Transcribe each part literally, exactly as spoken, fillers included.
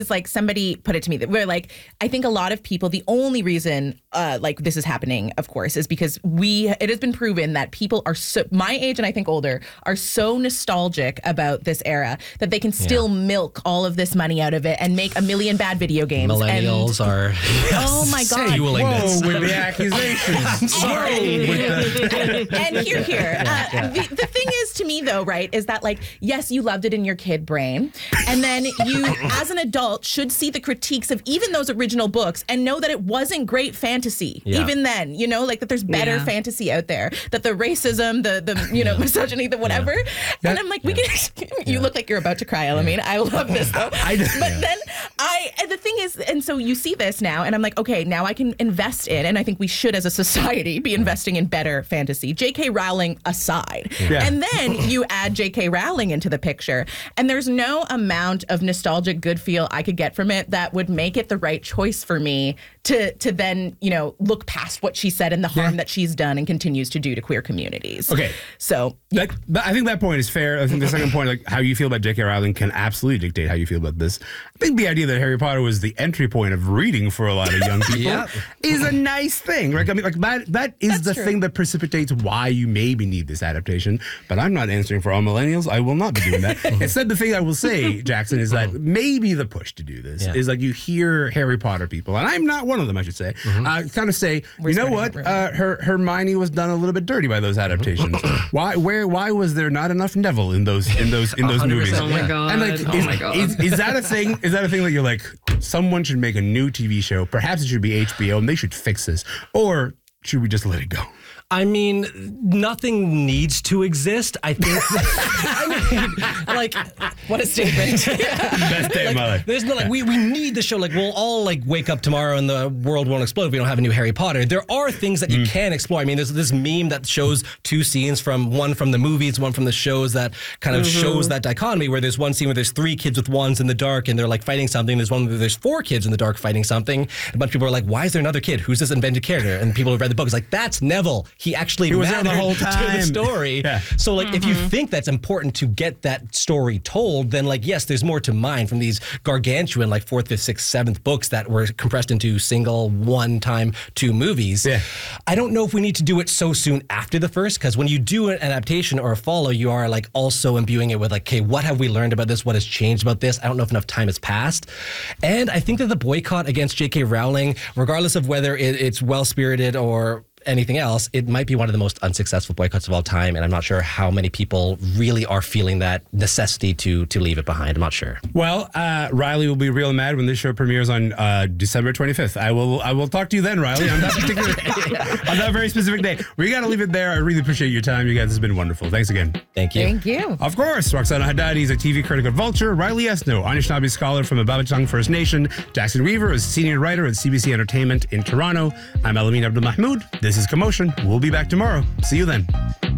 It's like somebody put it to me that we're like, I think a lot of people, the only reason uh, like this is happening, of course, is because we, it has been proven that people are so, my age and I think older, are so nostalgic about this era that they can still yeah. milk all of this money out of it and make a million bad video games. Millennials and, are yes, oh my God. Whoa, with the accusations. I'm sorry. and, and here, here. Uh, yeah. the, the thing is to me though, right, is that like, yes, you loved it in your kid brain. And then you, as an adult, should see the critiques of even those original books and know that it wasn't great fantasy. Yeah. Even then, you know, like that there's better yeah. fantasy out there, that the racism, the, the you know, yeah. misogyny, the whatever. Yeah. And I'm like, we yeah. can, you yeah. look like you're about to cry, Elamine. Yeah. I love this though. I, but yeah. then I, and the thing is, and so you see this now and I'm like, okay, now I can invest in, and I think we should as a society be investing in better fantasy. J K. Rowling aside. Yeah. And then you add J K. Rowling into the picture and there's no amount of nostalgic good feel I could get from it that would make it the right choice for me to to then, you know, look past what she said and the harm yeah. that she's done and continues to do to queer communities. Okay. So, yeah. that, that, I think that point is fair. I think the second point, like how you feel about J K. Rowling can absolutely dictate how you feel about this. I think the idea that Harry Potter was the entry point of reading for a lot of young people yeah. is a nice thing. Right? I mean, like that, that is That's the true. thing that precipitates why you maybe need this adaptation. But I'm not answering for all millennials. I will not be doing that. Instead, the thing I will say, Jackson, is that maybe the push to do this yeah. is like you hear Harry Potter people, and I'm not one of them, I should say, mm-hmm. uh, kind of say, We're you know what, uh, her Hermione was done a little bit dirty by those adaptations. why, where, why was there not enough Neville in those, in those, in those movies? Oh my God! And like, oh is, my God! Is, is that a thing? Is that a thing that you're like, someone should make a new T V show? Perhaps it should be H B O, and they should fix this, or should we just let it go? I mean, nothing needs to exist. I think. I mean, like, what a statement! Best day like, of my life. There's no like, we we need the show. Like, we'll all like wake up tomorrow and the world won't explode if we don't have a new Harry Potter. There are things that you mm. can explore. I mean, there's this meme that shows two scenes from one from the movies, one from the shows that kind of mm-hmm. shows that dichotomy. Where there's one scene where there's three kids with wands in the dark and they're like fighting something. There's one where there's four kids in the dark fighting something. A bunch of people are like, "Why is there another kid? Who's this invented character?" And people who read the book is like, "That's Neville. He actually he was there the whole time to the story." Yeah. So like, mm-hmm. if you think that's important to get that story told, then like, yes, there's more to mine from these gargantuan like fourth, fifth, sixth, seventh books that were compressed into single one-time two movies. Yeah. I don't know if we need to do it so soon after the first, because when you do an adaptation or a follow, you are like also imbuing it with like, okay, what have we learned about this? What has changed about this? I don't know if enough time has passed. And I think that the boycott against J K. Rowling, regardless of whether it, it's well-spirited or anything else, it might be one of the most unsuccessful boycotts of all time, and I'm not sure how many people really are feeling that necessity to to leave it behind. I'm not sure. Well, uh, Riley will be real mad when this show premieres on uh, December twenty-fifth. I will I will talk to you then, Riley, on that particular on that very specific day. We got to leave it there. I really appreciate your time. You guys, this has been wonderful. Thanks again. Thank you. Thank you. Of course, Roxana Haddadi is a T V critic at Vulture. Riley Esno, Anishinaabe scholar from the Babatang First Nation. Jackson Weaver is senior writer at C B C Entertainment in Toronto. I'm Elamine Abdul-Mahmoud. This is Commotion. We'll be back tomorrow. See you then.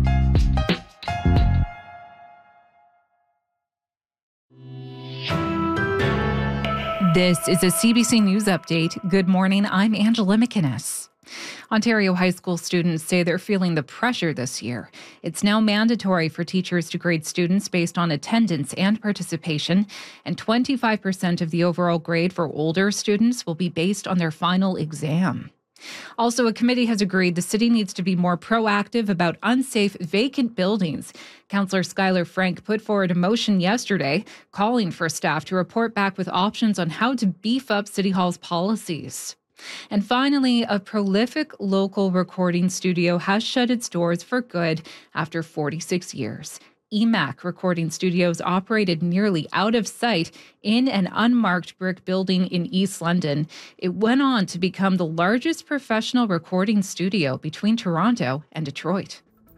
This is a C B C News Update. Good morning. I'm Angela McInnes. Ontario high school students say they're feeling the pressure this year. It's now mandatory for teachers to grade students based on attendance and participation, and twenty-five percent of the overall grade for older students will be based on their final exam. Also, a committee has agreed the city needs to be more proactive about unsafe vacant buildings. Councillor Skylar Frank put forward a motion yesterday calling for staff to report back with options on how to beef up City Hall's policies. And finally, a prolific local recording studio has shut its doors for good after forty-six years. E M A C Recording Studios operated nearly out of sight in an unmarked brick building in East London. It went on to become the largest professional recording studio between Toronto and Detroit.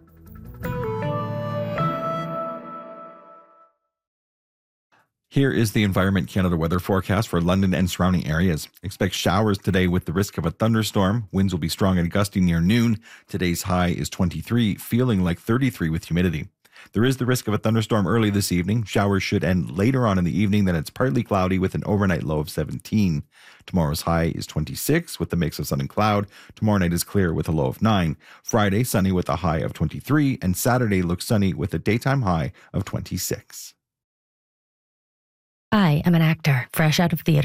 Here is the Environment Canada weather forecast for London and surrounding areas. Expect showers today with the risk of a thunderstorm. Winds will be strong and gusty near noon. Today's high is twenty-three, feeling like thirty-three with humidity. There is the risk of a thunderstorm early this evening. Showers should end later on in the evening. Then it's partly cloudy with an overnight low of seventeen. Tomorrow's high is twenty-six with a mix of sun and cloud. Tomorrow night is clear with a low of nine. Friday, sunny with a high of twenty-three. And Saturday looks sunny with a daytime high of twenty-six. I am an actor, fresh out of theater.